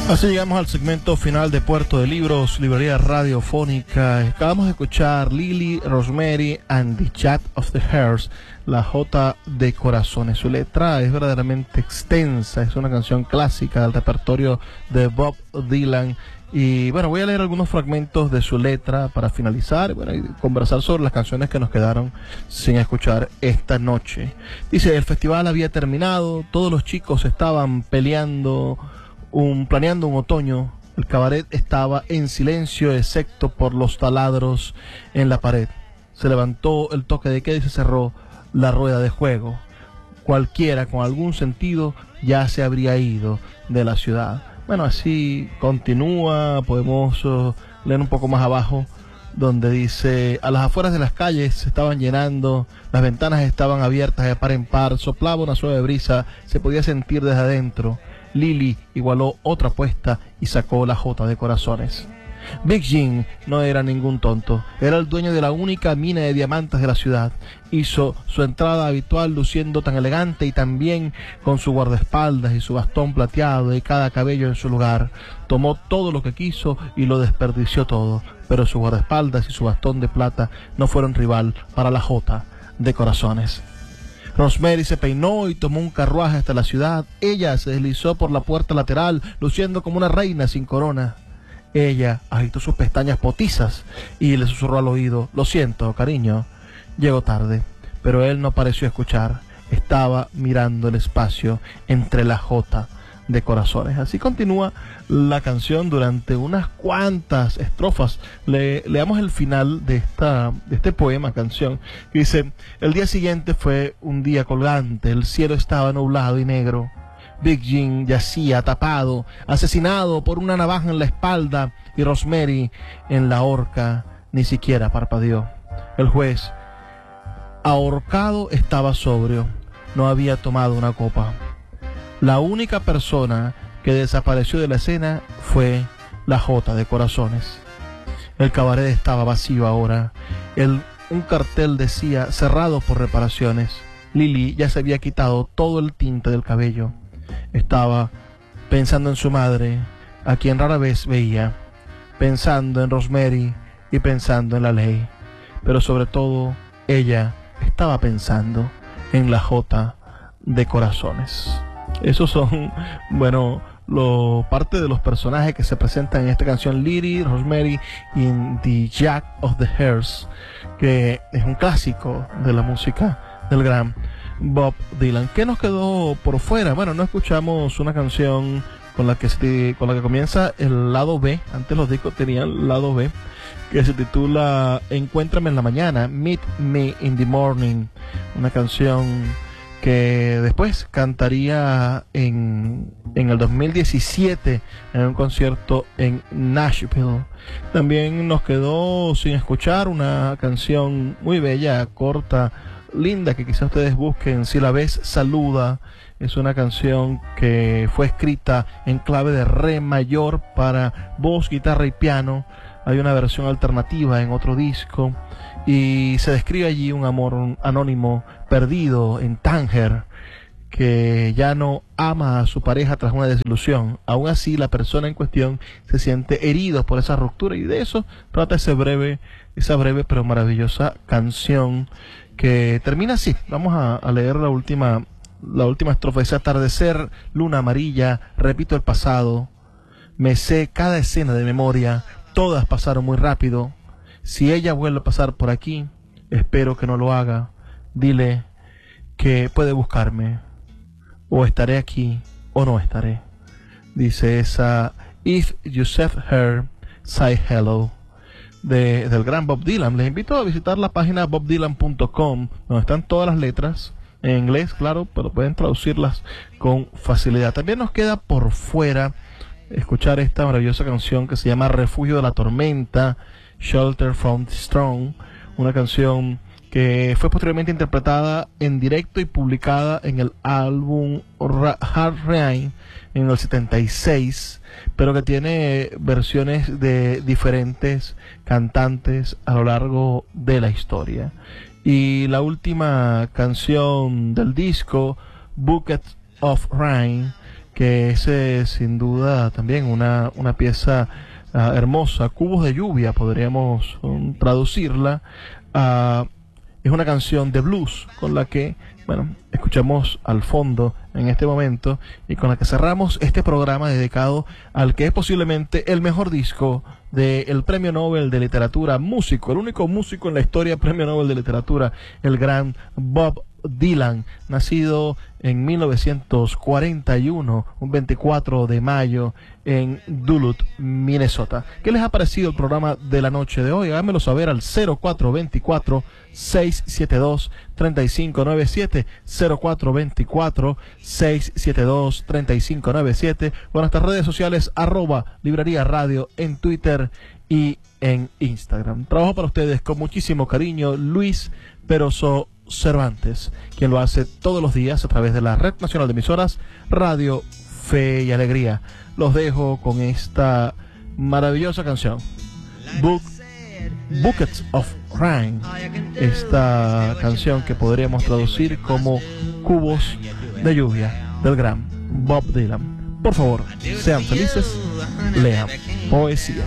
Así llegamos al segmento final de Puerto de Libros, librería radiofónica. Acabamos de escuchar Lily, Rosemary and the Jack of the Hearts, la Jota de Corazones. Su letra es verdaderamente extensa, es una canción clásica del repertorio de Bob Dylan. Y bueno, voy a leer algunos fragmentos de su letra para finalizar, bueno, y conversar sobre las canciones que nos quedaron sin escuchar esta noche. Dice: el festival había terminado, todos los chicos estaban planeando un otoño. El cabaret estaba en silencio excepto por los taladros en la pared. Se levantó el toque de queda y se cerró la rueda de juego. Cualquiera con algún sentido ya se habría ido de la ciudad. Bueno, así continúa. Podemos leer un poco más abajo, donde dice: a las afueras de las calles se estaban llenando, las ventanas estaban abiertas de par en par, soplaba una suave brisa, se podía sentir desde adentro. Lily igualó otra apuesta y sacó la Jota de Corazones. Big Jim no era ningún tonto, era el dueño de la única mina de diamantes de la ciudad. Hizo su entrada habitual luciendo tan elegante y tan bien, con su guardaespaldas y su bastón plateado y cada cabello en su lugar. Tomó todo lo que quiso y lo desperdició todo, pero sus guardaespaldas y su bastón de plata no fueron rival para la Jota de Corazones. Rosemary se peinó y tomó un carruaje hasta la ciudad. Ella se deslizó por la puerta lateral, luciendo como una reina sin corona. Ella agitó sus pestañas potizas y le susurró al oído: lo siento, cariño, llego tarde. Pero él no pareció escuchar. Estaba mirando el espacio entre la Jota de Corazones. Así continúa la canción durante unas cuantas estrofas. Leamos el final de este poema, canción, que dice: el día siguiente fue un día colgante, el cielo estaba nublado y negro. Big Jim yacía tapado, asesinado por una navaja en la espalda, y Rosemary en la horca ni siquiera parpadeó. El juez, ahorcado, estaba sobrio, no había tomado una copa. La única persona que desapareció de la escena fue la Jota de Corazones. El cabaret estaba vacío ahora. Un cartel decía: cerrado por reparaciones. Lily ya se había quitado todo el tinte del cabello. Estaba pensando en su madre, a quien rara vez veía, pensando en Rosemary y pensando en la ley. Pero sobre todo, ella estaba pensando en la Jota de Corazones. Esos son, bueno, parte de los personajes que se presentan en esta canción, Lily, Rosemary y The Jack of the Hearts, que es un clásico de la música del gran Bob Dylan. ¿Qué nos quedó por fuera? Bueno, no escuchamos una canción con la que comienza el lado B. Antes los discos tenían el lado B, que se titula Encuéntrame en la mañana, Meet Me in the Morning, una canción que después cantaría en el 2017 en un concierto en Nashville. También nos quedó sin escuchar una canción muy bella, corta, linda, que quizás ustedes busquen. Si la ves, saluda. Es una canción que fue escrita en clave de re mayor para voz, guitarra y piano. Hay una versión alternativa en otro disco y se describe allí un amor anónimo perdido en Tánger, que ya no ama a su pareja tras una desilusión. Aún así, la persona en cuestión se siente herido por esa ruptura, y de eso trata esa breve pero maravillosa canción, que termina así. Vamos a leer la última estrofa. Ese atardecer, luna amarilla, repito el pasado, me sé cada escena de memoria, todas pasaron muy rápido. Si ella vuelve a pasar por aquí, espero que no lo haga. Dile que puede buscarme, o estaré aquí o no estaré. Dice esa If You Said Her, Say Hello, del gran Bob Dylan. Les invito a visitar la página bobdylan.com, donde están todas las letras en inglés, claro, pero pueden traducirlas con facilidad. También nos queda por fuera escuchar esta maravillosa canción que se llama Refugio de la Tormenta, Shelter from the Storm, una canción que fue posteriormente interpretada en directo y publicada en el álbum Hard Rain en el 76, pero que tiene versiones de diferentes cantantes a lo largo de la historia. Y la última canción del disco, Bucket of Rain, que es sin duda también una pieza hermosa. Cubos de lluvia, podríamos traducirla. Es una canción de blues con la que, bueno, escuchamos al fondo en este momento y con la que cerramos este programa dedicado al que es posiblemente el mejor disco del Premio Nobel de Literatura, músico, el único músico en la historia Premio Nobel de Literatura, el gran Bob Dylan, nacido en 1941, un 24 de mayo en Duluth, Minnesota. ¿Qué les ha parecido el programa de la noche de hoy? Háganmelo saber al 0424-672-3597, 0424-672-3597, o en nuestras redes sociales, @Librería Radio en Twitter y en Instagram. Trabajo para ustedes con muchísimo cariño, Luis Peroso Cervantes, quien lo hace todos los días a través de la Red Nacional de Emisoras Radio Fe y Alegría. Los dejo con esta maravillosa canción, Buckets of Rain, esta canción que podríamos traducir como cubos de lluvia, del gran Bob Dylan. Por favor, sean felices, lean poesía.